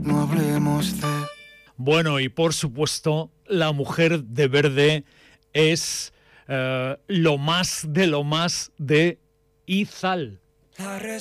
No hablemos de... Bueno, y por supuesto, La mujer de verde es lo más de Izal.